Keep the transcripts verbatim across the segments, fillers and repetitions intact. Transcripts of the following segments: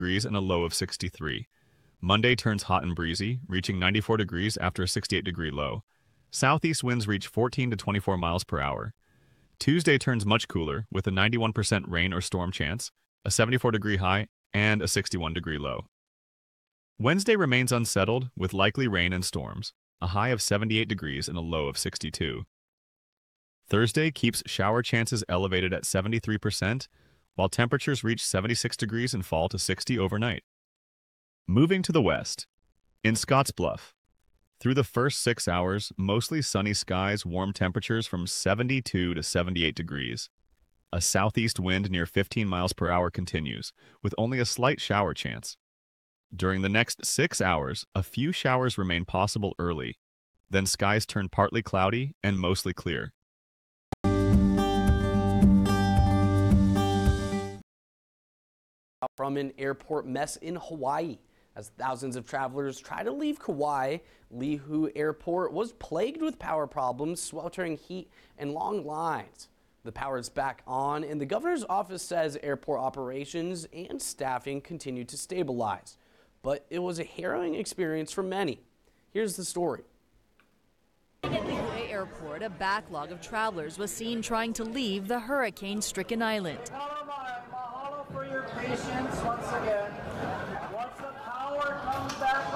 degrees and a low of sixty-three. Monday turns hot and breezy, reaching ninety-four degrees after a sixty-eight degree low. Southeast winds reach fourteen to twenty-four miles per hour. Tuesday turns much cooler, with a ninety-one percent rain or storm chance, a seventy-four degree high, and a sixty-one degree low. Wednesday remains unsettled, with likely rain and storms, a high of seventy-eight degrees and a low of sixty-two. Thursday keeps shower chances elevated at seventy-three percent, while temperatures reach seventy-six degrees and fall to sixty overnight. Moving to the west. In Scottsbluff, through the first six hours, mostly sunny skies, warm temperatures from seventy-two to seventy-eight degrees. A southeast wind near fifteen miles per hour continues, with only a slight shower chance. During the next six hours, a few showers remain possible early, then skies turn partly cloudy and mostly clear. From an airport mess in Hawaii. As thousands of travelers try to leave Kauai, Lihu Airport was plagued with power problems, sweltering heat, and long lines. The power is back on, and the governor's office says airport operations and staffing continue to stabilize. But it was a harrowing experience for many. Here's the story. At Lihu Airport, a backlog of travelers was seen trying to leave the hurricane-stricken island. Mahalo for your patience once again. Once the power comes back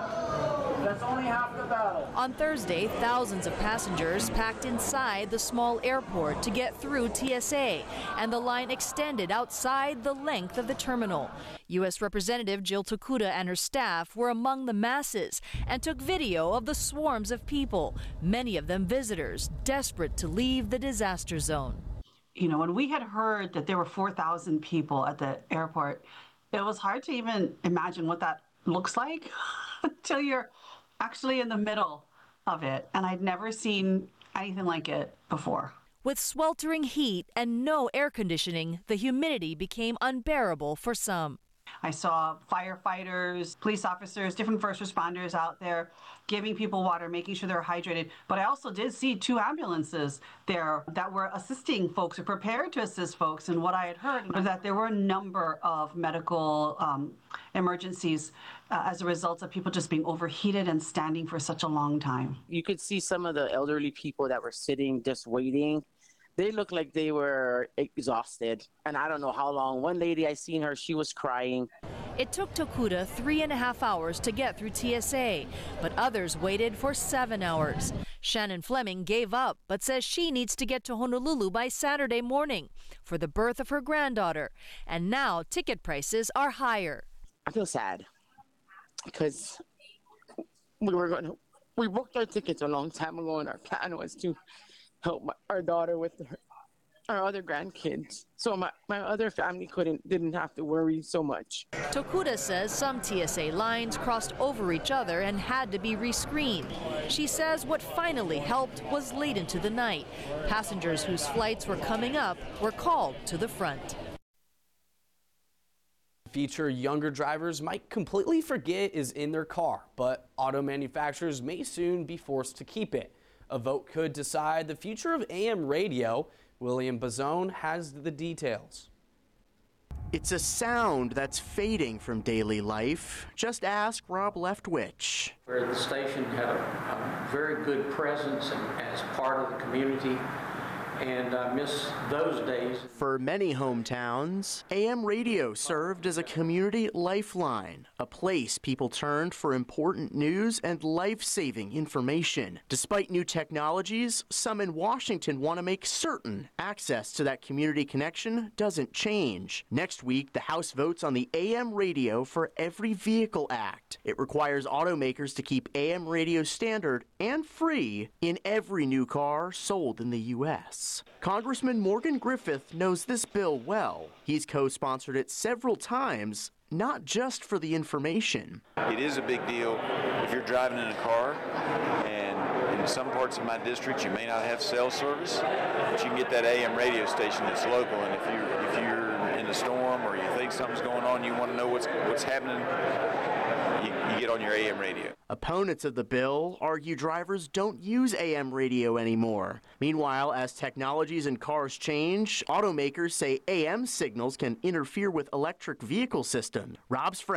on, that's only half the battle. On Thursday, thousands of passengers packed inside the small airport to get through T S A, and the line extended outside the length of the terminal. U S Representative Jill Tokuda and her staff were among the masses and took video of the swarms of people, many of them visitors, desperate to leave the disaster zone. You know, when we had heard that there were four thousand people at the airport, it was hard to even imagine what that looks like until you're actually in the middle of it. And I'd never seen anything like it before. With sweltering heat and no air conditioning, the humidity became unbearable for some. I saw firefighters, police officers, different first responders out there giving people water, making sure they're hydrated. But I also did see two ambulances there that were assisting folks or prepared to assist folks. And what I had heard was that there were a number of medical um, emergencies uh, as a result of people just being overheated and standing for such a long time. You could see some of the elderly people that were sitting just waiting. They looked like they were exhausted, and I don't know how long. One lady, I seen her, she was crying. It took Tokuda three and a half hours to get through T S A, but others waited for seven hours. Shannon Fleming gave up, but says she needs to get to Honolulu by Saturday morning for the birth of her granddaughter, and now ticket prices are higher. I feel sad because we were going to, we booked our tickets a long time ago, and our plan was to help my, our daughter with her, our other grandkids, so my, my other family couldn't didn't have to worry so much. Tokuda says some T S A lines crossed over each other and had to be rescreened. She says what finally helped was late into the night. Passengers whose flights were coming up were called to the front. Feature younger drivers might completely forget is in their car, but auto manufacturers may soon be forced to keep it. A vote could decide the future of A M radio. William Bazone has the details. It's a sound that's fading from daily life. Just ask Rob Leftwich. Where the station had a, a very good presence as part of the community, and I miss those days. For many hometowns, A M radio served as a community lifeline, a place people turned for important news and life-saving information. Despite new technologies, some in Washington want to make certain access to that community connection doesn't change. Next week, the House votes on the A M Radio for Every Vehicle Act. It requires automakers to keep A M radio standard and free in every new car sold in the U S Congressman Morgan Griffith knows this bill well. He's co-sponsored it several times, not just for the information. It is a big deal if you're driving in a car, and in some parts of my district you may not have cell service, but you can get that A M radio station that's local, and if you're, if you're in a storm or you think something's going on, you want to know what's what's happening, you, you get on your A M radio. Opponents of the bill argue drivers don't use A M radio anymore. Meanwhile, as technologies in cars change, automakers say A M signals can interfere with electric vehicle systems. Rob's friend